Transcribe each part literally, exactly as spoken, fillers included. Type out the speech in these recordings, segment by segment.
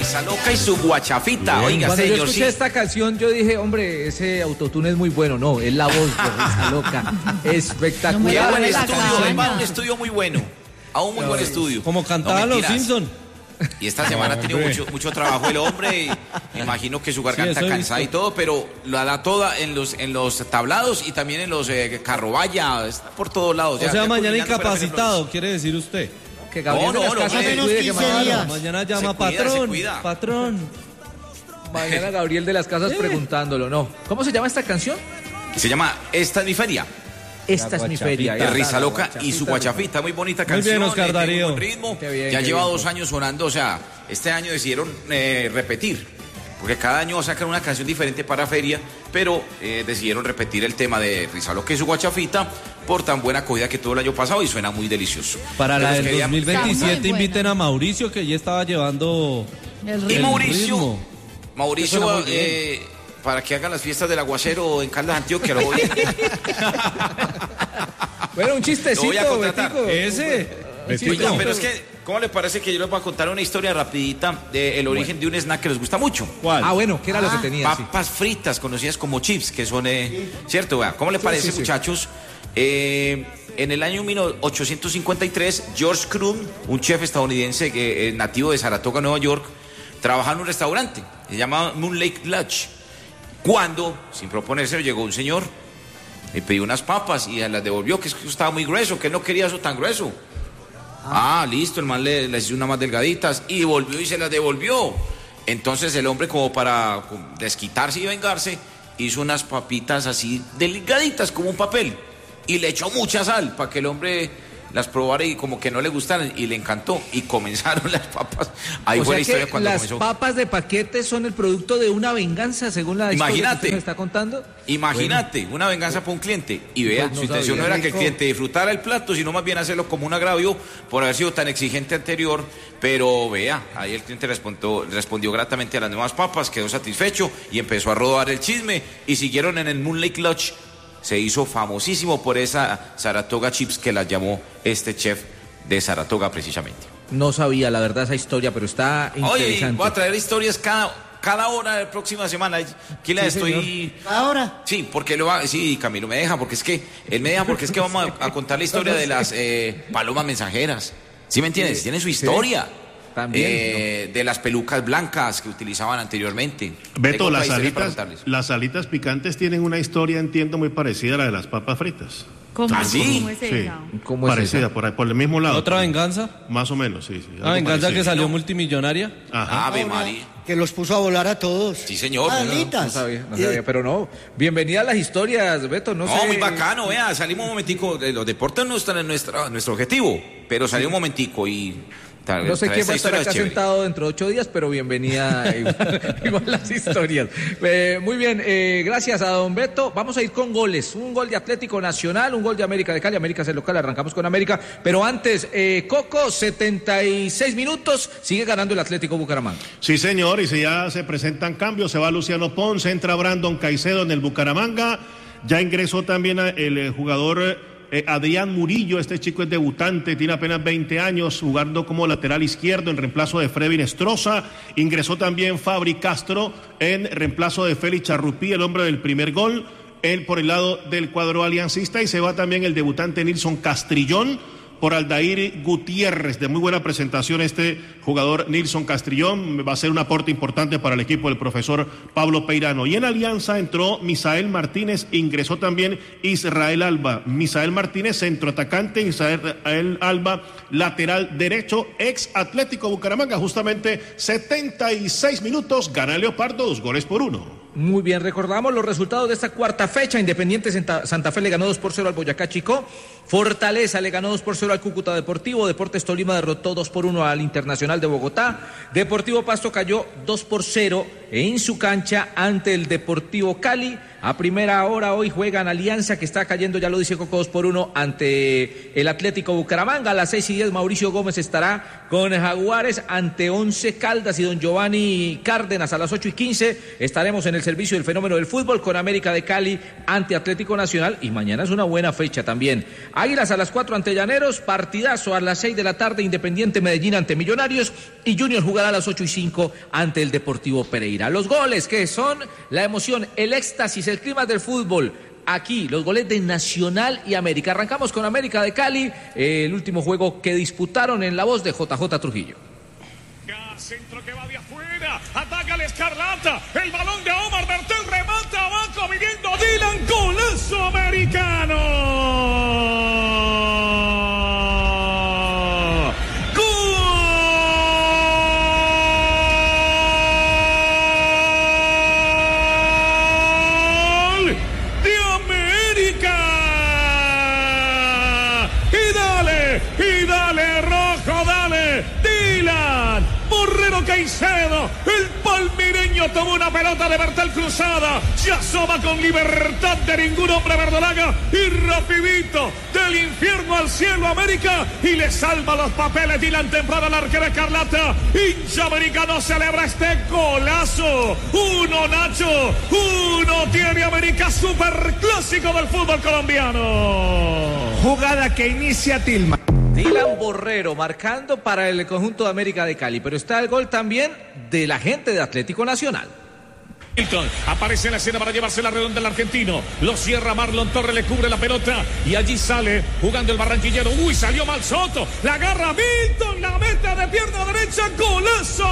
Risa Loca y su guachafita. Oiga, Cuando señor, yo escuché sí. esta canción, yo dije, hombre, ese autotune es muy bueno. No, es la voz de Risa Loca. Espectacular. Muy buen la estudio, cabaña. además un estudio muy bueno. A un muy buen estudio. Como cantaban No, los mentiras. Simpson. Y esta semana ha tenido mucho, mucho trabajo el hombre. Y me imagino que su garganta Sí, eso he cansada y visto. todo, pero la da toda en los, en los tablados y también en los eh, carrovalla, está por todos lados. O Ya- sea, ya mañana culminando, pero incapacitado, quiere decir usted. Que Gabriel No, de no, las no, Casas hombre. se cuide que Menos quince mañana, días. Mañana llama Se cuida, se patrón, cuida. patrón. mañana Gabriel de las Casas preguntándolo, ¿no? ¿Cómo se llama esta canción? Se llama Esta es mi feria. Esta La es mi guachafita. feria. De ya Risa está, la Loca y guachafita, su guachafita, muy bonita Muy canción. bien, Oscar eh, tiene un Darío. buen ritmo. Qué bien, ya qué lleva bien. dos años sonando, o sea, este año decidieron eh, repetir, porque cada año sacan una canción diferente para feria, pero eh, decidieron repetir el tema de Risa Loca y su guachafita por tan buena acogida que tuvo el año pasado y suena muy delicioso. Para la Entonces, del queríamos- dos mil veintisiete Está muy buena. inviten a Mauricio, que ya estaba llevando El Y el ritmo. Mauricio, ritmo. Mauricio, Suena muy bien. eh, para que hagan las fiestas del aguacero en Caldas, Antioquia, lo voy Bueno, un Lo chistecito, voy a contratar. Betico. Ese. Betico. Oiga, pero es que, ¿cómo le parece que yo les voy a contar una historia rapidita del origen de un snack que les gusta mucho? ¿Cuál? Ah, bueno, ¿qué era lo que tenía? Sí. Papas fritas, conocidas como chips, que son, eh, ¿cierto? Vea, ¿cómo le parece, sí, sí. muchachos? Eh, en el año mil ochocientos cincuenta y tres, George Crumb, un chef estadounidense que, eh, nativo de Saratoga, Nueva York, trabajaba en un restaurante, se llamaba Moon Lake Lodge, cuando, sin proponérselo, llegó un señor, le pidió unas papas y las devolvió, que es que estaba muy grueso, que él no quería eso tan grueso. Ah, listo, el man le, les hizo unas más delgaditas y volvió y se las devolvió. Entonces el hombre, como para desquitarse y vengarse, hizo unas papitas así delgaditas como un papel y le echó mucha sal para que el hombre las probara y como que no le gustaran y le encantó y comenzaron las papas. Ahí O fue sea la historia que cuando las comenzó. papas de paquete son el producto de una venganza, según la historia que Imagínate. usted me está contando. Imagínate, una venganza para un cliente. Y vea, Pues no su intención sabía. no era que el Rico. cliente disfrutara el plato, sino más bien hacerlo como un agravio por haber sido tan exigente anterior. Pero vea, ahí el cliente respondió, respondió gratamente a las nuevas papas, quedó satisfecho y empezó a rodar el chisme. Y siguieron en el Moon Lake Lodge. Se hizo famosísimo por esa Saratoga Chips que la llamó este chef de Saratoga precisamente. No sabía, la verdad, esa historia, pero está Oye, interesante. voy a traer historias cada, cada hora de la próxima semana. Aquí la Sí, estoy... Ahora. Sí, porque lo va, sí, Camilo me deja, porque es que él me deja, porque es que vamos a, a contar la historia de las eh, palomas mensajeras. ¿Sí me entiendes? Tiene su historia. También, Eh, de las pelucas blancas que utilizaban anteriormente. Beto, Tengo otra las historia para alitas, contarles. las alitas picantes tienen una historia, entiendo, muy parecida a la de las papas fritas. ¿Cómo, ¿Ah, sí? ¿Cómo es Sí, esa? ¿Cómo es parecida, esa? por, ahí, por el mismo lado. ¿Otra venganza? Más o menos, sí. sí, Una algo venganza que parecido. salió multimillonaria. Ajá. Ave María. Que los puso a volar a todos. Sí, señor. Alitas. No sabía, no sabía, pero no. Bienvenida a las historias, Beto. No, No, sé. muy bacano, vea, salimos un momentico, de los deportes no están en nuestra, nuestro objetivo, pero salió un momentico y... tra- No sé trae quién esta va a estar historia acá chévere. sentado dentro de ocho días, pero bienvenida igual, igual las historias. Eh, muy bien, eh, gracias a don Beto. Vamos a ir con goles. Un gol de Atlético Nacional, un gol de América de Cali. América es el local, arrancamos con América. Pero antes, eh, Coco, setenta y seis minutos, sigue ganando el Atlético Bucaramanga. Sí, señor, y si ya se presentan cambios, se va Luciano Ponce, entra Brandon Caicedo en el Bucaramanga. Ya ingresó también el eh, jugador... Eh, Adrián Murillo, este chico es debutante, tiene apenas veinte años, jugando como lateral izquierdo en reemplazo de Frevin Estroza. Ingresó también Fabri Castro en reemplazo de Félix Charrupí, el hombre del primer gol, él por el lado del cuadro aliancista, y se va también el debutante Nilson Castrillón por Aldair Gutiérrez. De muy buena presentación este jugador Nilson Castrillón, va a ser un aporte importante para el equipo del profesor Pablo Peirano. Y en Alianza entró Misael Martínez, ingresó también Israel Alba. Misael Martínez, centroatacante, Israel Alba, lateral derecho, ex Atlético Bucaramanga. Justamente setenta y seis minutos, gana Leopardo, dos goles por uno. Muy bien, recordamos los resultados de esta cuarta fecha. Independiente Santa, Santa Fe le ganó dos por cero al Boyacá Chicó. Fortaleza le ganó dos por cero al Cúcuta Deportivo. Deportes Tolima derrotó dos por uno al Internacional de Bogotá. Deportivo Pasto cayó dos por cero en su cancha ante el Deportivo Cali. A primera hora hoy juegan Alianza, que está cayendo, ya lo dice Coco, dos por uno ante el Atlético Bucaramanga. A las seis y diez Mauricio Gómez estará con Jaguares ante Once Caldas y don Giovanni Cárdenas. A las ocho y quince estaremos en el servicio del fenómeno del fútbol con América de Cali ante Atlético Nacional. Y mañana es una buena fecha también. Águilas a las cuatro ante Llaneros, partidazo a las seis de la tarde, Independiente Medellín ante Millonarios y Junior jugará a las ocho y cinco ante el Deportivo Pereira. Los goles que son la emoción, el éxtasis, el clima del fútbol. Aquí, los goles de Nacional y América. Arrancamos con América de Cali, eh, el último juego que disputaron en la voz de J J Trujillo. Centro que va de afuera, ataca el Escarlata, el balón de Omar Bertel, remata abajo, viniendo Dylan, golazo americano. ¡Gol de América! Y dale, y dale, rojo, dale, Dylan. Borrero Caicedo, el palmireño tomó una pelota de Bertel cruzada, se asoma con libertad de ningún hombre verdolaga y rapidito del infierno al cielo América y le salva los papeles Dylan temprano al arquero Escarlata. Hincha americano celebra este golazo. Uno Nacho, uno tiene América, superclásico del fútbol colombiano. Jugada que inicia Tilma. Dylan Borrero marcando para el conjunto de América de Cali, pero está el gol también de la gente de Atlético Nacional. Milton aparece en la escena para llevarse la redonda el argentino, lo cierra Marlon Torres, le cubre la pelota y allí sale jugando el barranquillero. Uy, salió mal Soto, la agarra Milton, la mete de pierna derecha, golazo.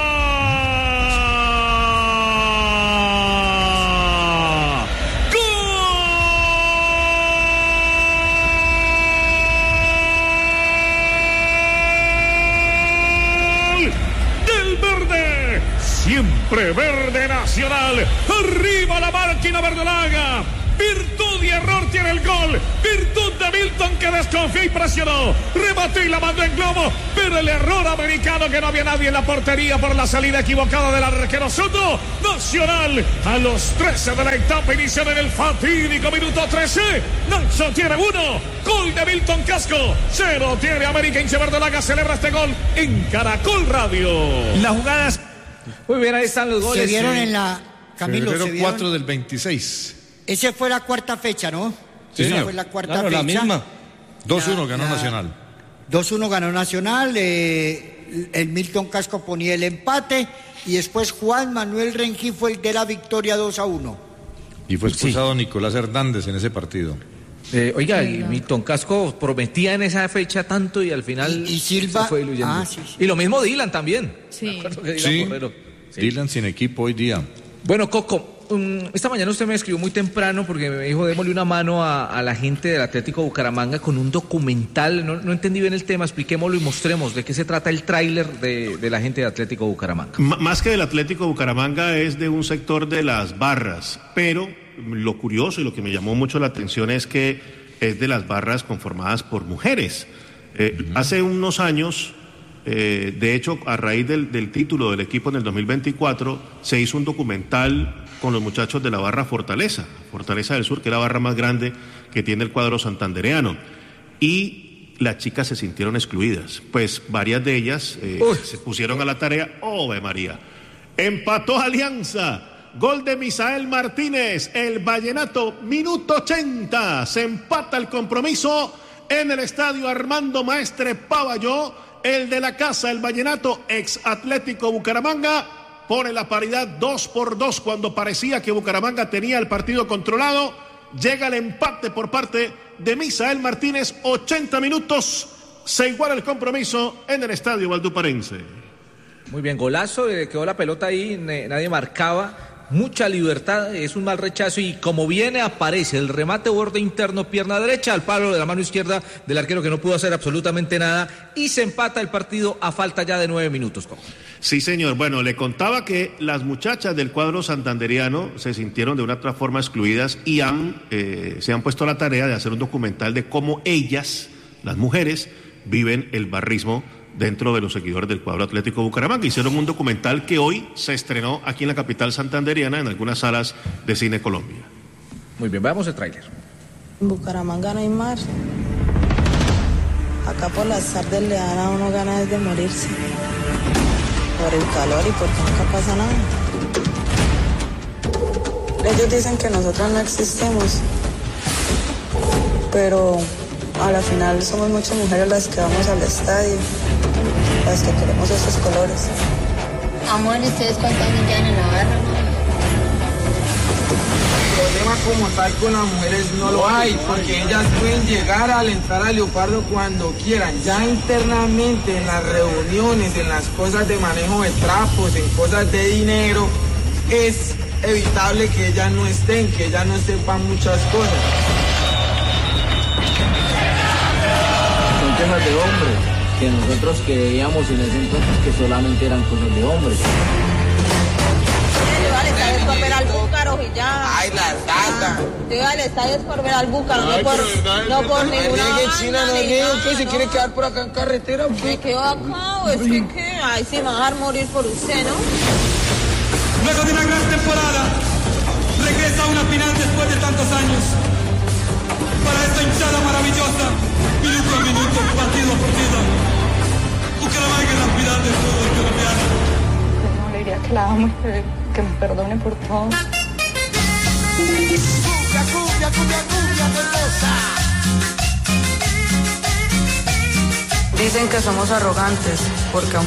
Siempre verde Nacional, arriba la máquina verdolaga, virtud y error tiene el gol, virtud de Milton que desconfió y presionó, remató y la mandó en globo, pero el error americano que no había nadie en la portería por la salida equivocada del arquero Soto. Nacional a los trece de la etapa inicial en el fatídico minuto trece, Nacho tiene uno, gol de Milton Casco, cero tiene América. Hincha verdolaga celebra este gol en Caracol Radio. Las jugadas. Muy bien, ahí están los goles. Se vieron eh. en la... Camilo, febrero ¿se vieron? cuatro del veintiséis. Esa fue la cuarta fecha, ¿no? Sí, Esa señor. fue la cuarta Claro, fecha. la misma. dos uno La- ganó la- Nacional. dos uno ganó Nacional, eh, el Milton Casco ponía el empate y después Juan Manuel Rengifo fue el de la victoria dos a uno. Y fue expulsado Nicolás Hernández en ese partido. Eh, oiga, y Milton Casco prometía en esa fecha tanto y al final Y- y Silva- se fue diluyendo. ah, sí, sí. Y lo mismo Dylan también. Sí. Me acuerdo que Dylan Sí, Borrero. Sí. Dylan sin equipo hoy día. Bueno, Coco, um, esta mañana usted me escribió muy temprano porque me dijo démosle una mano a, a la gente del Atlético Bucaramanga con un documental. No, no entendí bien el tema, expliquémoslo y mostremos de qué se trata el tráiler de, de la gente de Atlético Bucaramanga. M- más que del Atlético Bucaramanga es de un sector de las barras, pero lo curioso y lo que me llamó mucho la atención es que es de las barras conformadas por mujeres. Eh, uh-huh. Hace unos años, eh, de hecho, a raíz del, del título del equipo en el dos mil veinticuatro, se hizo un documental con los muchachos de la barra Fortaleza, Fortaleza del Sur, que es la barra más grande que tiene el cuadro santandereano. Y las chicas se sintieron excluidas, pues varias de ellas eh, se pusieron a la tarea. ¡Oh, María! Empató Alianza. Gol de Misael Martínez, el Vallenato, minuto ochenta. Se empata el compromiso en el estadio Armando Maestre Pavalló. El de la casa, el Vallenato, ex Atlético Bucaramanga, pone la paridad dos por dos cuando parecía que Bucaramanga tenía el partido controlado. Llega el empate por parte de Misael Martínez, ochenta minutos. Se iguala el compromiso en el estadio valduparense. Muy bien, golazo, eh, quedó la pelota ahí, ne- nadie marcaba. Mucha libertad, es un mal rechazo y como viene aparece el remate borde interno, pierna derecha al palo de la mano izquierda del arquero que no pudo hacer absolutamente nada y se empata el partido a falta ya de nueve minutos. ¿Cómo? Sí, señor. Bueno, le contaba que las muchachas del cuadro santanderiano se sintieron de una otra forma excluidas y han, eh, se han puesto a la tarea de hacer un documental de cómo ellas, las mujeres, viven el barrismo dentro de los seguidores del cuadro Atlético Bucaramanga. Hicieron un documental que hoy se estrenó aquí en la capital santanderiana en algunas salas de Cine Colombia. Muy bien, veamos el tráiler. En Bucaramanga no hay mar. Acá por las tardes le dan a uno ganas de morirse. Por el calor y porque nunca pasa nada. Ellos dicen que nosotros no existimos. Pero a la final somos muchas mujeres las que vamos al estadio, las que queremos esos colores. Amor, ¿ustedes cuántos años llevan en la barra? El problema como tal con las mujeres no lo hay, porque ellas pueden llegar a alentar a Leopardo cuando quieran. Ya internamente en las reuniones, en las cosas de manejo de trapos, en cosas de dinero, es evitable que ellas no estén, que ellas no sepan muchas cosas. Son temas de hombres, que nosotros creíamos en ese entonces que solamente eran cosas de hombres. Es por ver al búcaro y ya. Ay, la tata. Yo al estadio es por ver al búcaro, no por, no por ninguna China, no ¿qué se quiere quedar por acá en carretera o qué? Me quedo acá, o es que, que, ay, sí, me va a dejar morir por usted, ¿no? Luego de una gran temporada, regresa a una final después de tantos años. Para esta hinchada maravillosa, minuto a minuto, partido a partido. Bucaramanga es la final del fútbol colombiano. No, le diría que la amo y que, que me perdone por todo. Cumbia, cumbia, cumbia, cumbia, hermosa. Dicen que somos arrogantes, porque aunque